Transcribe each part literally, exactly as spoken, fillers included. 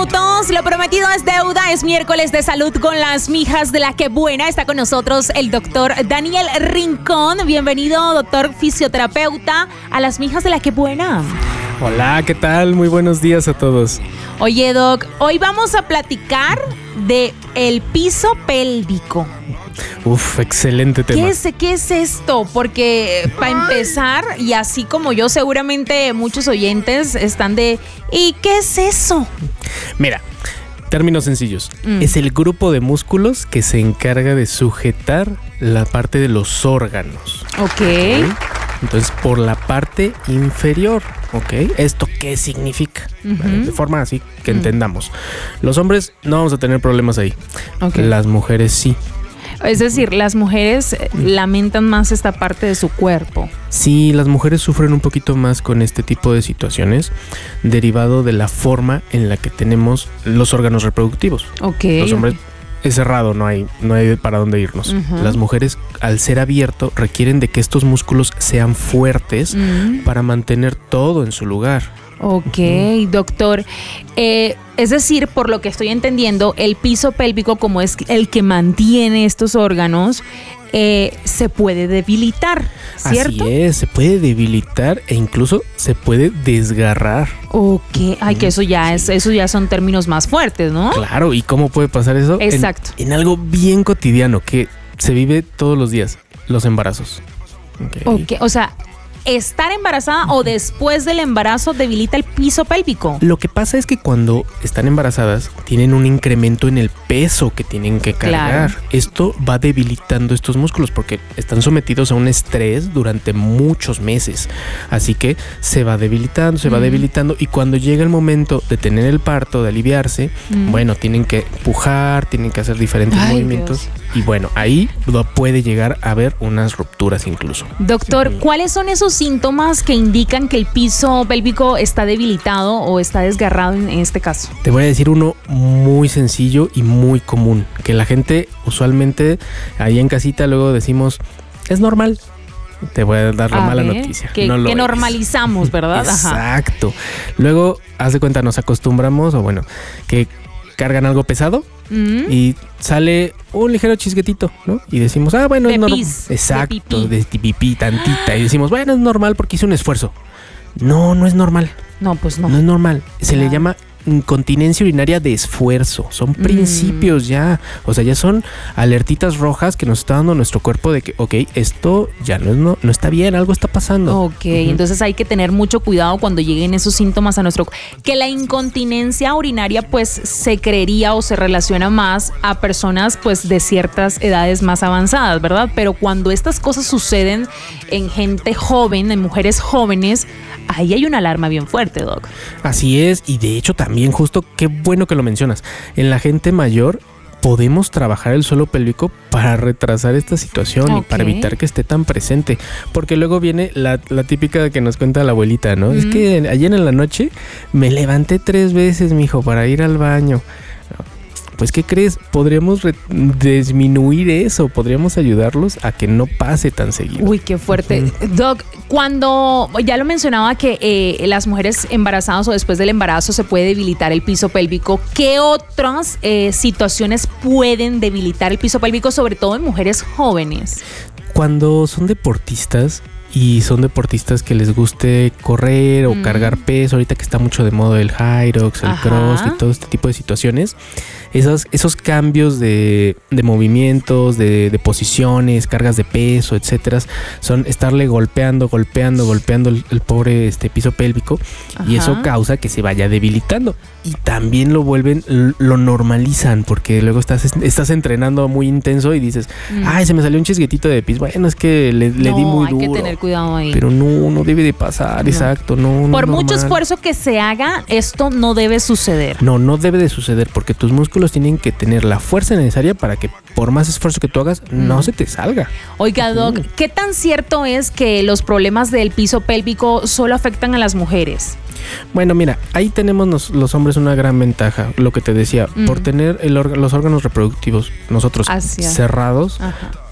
minutos. Lo prometido es deuda. Es miércoles de salud con las mijas de la que buena. Está con nosotros el doctor Daniel Rincón. Bienvenido, doctor fisioterapeuta, a las mijas de la que buena. Hola, ¿qué tal? Muy buenos días a todos. Oye, doc, hoy vamos a platicar de el piso pélvico. Uf, excelente tema. ¿Qué es, qué es esto? Porque para empezar, y así como yo, seguramente muchos oyentes están de ¿y qué es eso? Mira, términos sencillos. Mm. Es el grupo de músculos que se encarga de sujetar la parte de los órganos. Ok. ¿Okay? Entonces, por la parte inferior, ¿ok? ¿Esto qué significa? Uh-huh. ¿Vale? De forma así que uh-huh. entendamos. Los hombres no vamos a tener problemas ahí. Okay. Las mujeres sí. Es decir, las mujeres lamentan más esta parte de su cuerpo. Sí, las mujeres sufren un poquito más con este tipo de situaciones derivado de la forma en la que tenemos los órganos reproductivos. Ok. Los hombres es cerrado, no hay, no hay para dónde irnos. Uh-huh. Las mujeres, al ser abierto, requieren de que estos músculos sean fuertes uh-huh. para mantener todo en su lugar. Ok, uh-huh. doctor. Eh, es decir, por lo que estoy entendiendo, el piso pélvico, como es el que mantiene estos órganos, eh, se puede debilitar, ¿cierto? Así es, se puede debilitar e incluso se puede desgarrar. Ok, ay, que eso ya es, eso ya son términos más fuertes, ¿no? Claro, ¿y cómo puede pasar eso? Exacto. En, en algo bien cotidiano que se vive todos los días, los embarazos. Ok, okay, o sea, estar embarazada o después del embarazo debilita el piso pélvico. Lo que pasa es que cuando están embarazadas tienen un incremento en el peso que tienen que cargar. Claro. Esto va debilitando estos músculos porque están sometidos a un estrés durante muchos meses. Así que se va debilitando, se mm. va debilitando y cuando llega el momento de tener el parto, de aliviarse, mm. bueno, tienen que empujar, tienen que hacer diferentes Ay, movimientos. Dios. Y bueno, ahí puede llegar a haber unas rupturas incluso. Doctor, uh-huh. ¿cuáles son esos síntomas que indican que el piso pélvico está debilitado o está desgarrado en este caso? Te voy a decir uno muy sencillo y muy común, que la gente usualmente ahí en casita luego decimos, es normal. Te voy a dar la a mala ver, noticia. Que, no que normalizamos, ¿verdad? Exacto. Ajá. Luego, haz de cuenta, nos acostumbramos, o bueno, que cargan algo pesado mm. y sale un ligero chisguetito, ¿no? Y decimos, ah, bueno, de es normal. Exacto, de pipí. de pipí, tantita. Y decimos, bueno, es normal porque hice un esfuerzo. No, no es normal. No, pues no. No es normal. Se claro. le llama incontinencia urinaria de esfuerzo. Son principios mm. ya. O sea, ya son alertitas rojas que nos está dando nuestro cuerpo de que, ok, esto ya no, es, no, no está bien, algo está pasando. Ok, uh-huh. entonces hay que tener mucho cuidado cuando lleguen esos síntomas a nuestro cuerpo. Que la incontinencia urinaria pues se creería o se relaciona más a personas pues de ciertas edades más avanzadas, ¿verdad? Pero cuando estas cosas suceden en gente joven, en mujeres jóvenes, ahí hay una alarma bien fuerte, Doc. Así es, y de hecho también justo, qué bueno que lo mencionas, en la gente mayor podemos trabajar el suelo pélvico para retrasar esta situación okay. y para evitar que esté tan presente, porque luego viene la, la típica que nos cuenta la abuelita, ¿no? Mm. Es que ayer en la noche me levanté tres veces, mijo, para ir al baño. Pues, ¿qué crees? Podríamos re- disminuir eso, podríamos ayudarlos a que no pase tan seguido. Uy, qué fuerte. Uh-huh. Doc, cuando ya lo mencionaba que eh, las mujeres embarazadas o después del embarazo se puede debilitar el piso pélvico, ¿qué otras eh, situaciones pueden debilitar el piso pélvico, sobre todo en mujeres jóvenes? Cuando son deportistas y son deportistas que les guste correr o mm. cargar peso, ahorita que está mucho de moda el Hyrox, el Ajá. cross y todo este tipo de situaciones, esos, esos cambios de, de movimientos, de, de posiciones, cargas de peso, etcétera, son estarle golpeando, golpeando, golpeando el, el pobre este, piso pélvico. Ajá. Y eso causa que se vaya debilitando. Y también lo vuelven, lo normalizan, porque luego estás, estás entrenando muy intenso y dices, mm. ay, se me salió un chisguetito de pis. Bueno, es que le, le no, di muy hay duro. Que tener cuidado ahí. Pero no, no debe de pasar, no. exacto. No, Por no mucho normal. esfuerzo que se haga, esto no debe suceder. No, no debe de suceder, porque tus músculos tienen que tener la fuerza necesaria para que por más esfuerzo que tú hagas, mm. no se te salga. Oiga, Doc, ¿qué tan cierto es que los problemas del piso pélvico solo afectan a las mujeres? Bueno, mira, ahí tenemos los, los hombres una gran ventaja, lo que te decía, mm. por tener el orga, los órganos reproductivos nosotros Hacia. cerrados, Ajá.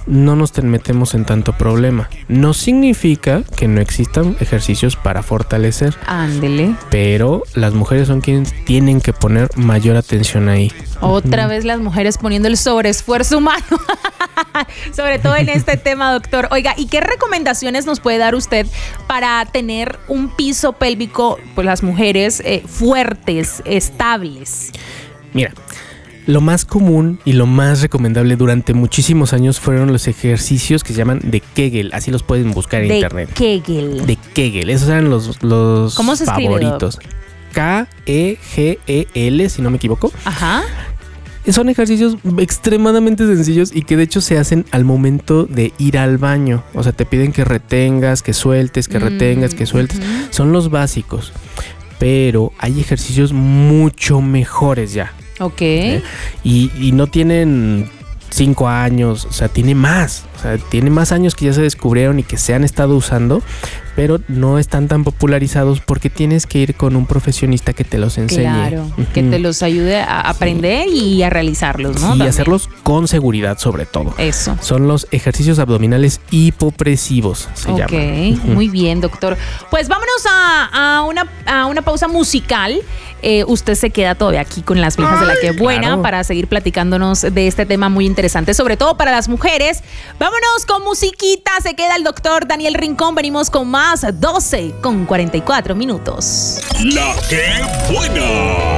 no nos metemos en tanto problema. No significa que no existan ejercicios para fortalecer. Ándele. Pero las mujeres son quienes tienen que poner mayor atención ahí. Otra uh-huh. vez las mujeres poniendo el sobreesfuerzo humano. Sobre todo en este tema, doctor. Oiga, ¿y qué recomendaciones nos puede dar usted para tener un piso pélvico, pues las mujeres, eh, fuertes, estables? Mira, lo más común y lo más recomendable durante muchísimos años fueron los ejercicios que se llaman de Kegel. Así los pueden buscar en de internet. Kegel. De Kegel. Esos eran los, los ¿Cómo se favoritos. K E G E L, si no me equivoco. Ajá. Son ejercicios extremadamente sencillos y que de hecho se hacen al momento de ir al baño. O sea, te piden que retengas, que sueltes, que retengas, que sueltes. Uh-huh. Son los básicos. Pero hay ejercicios mucho mejores ya. Ok. ¿Eh? Y, y no tienen cinco años, o sea, tiene más. O sea, tiene más años que ya se descubrieron y que se han estado usando, pero no están tan popularizados porque tienes que ir con un profesionista que te los enseñe. Claro, uh-huh. que te los ayude a aprender sí. y a realizarlos, ¿no? Y También. hacerlos con seguridad, sobre todo. Eso. Son los ejercicios abdominales hipopresivos, se Ok, llaman. uh-huh. Muy bien, doctor. Pues vámonos a, a, una, a una pausa musical. Eh, usted se queda todavía aquí con las viejas de la que buena claro. para seguir platicándonos de este tema muy interesante, sobre todo para las mujeres. Vámonos con musiquita, se queda el doctor Daniel Rincón, venimos con más doce con cuarenta y cuatro minutos. La que buena.